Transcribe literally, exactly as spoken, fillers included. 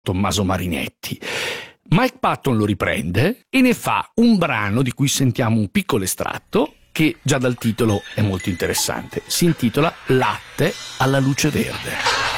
Tommaso Marinetti. Mike Patton lo riprende e ne fa un brano di cui sentiamo un piccolo estratto che già dal titolo è molto interessante. Si intitola Latte alla luce verde.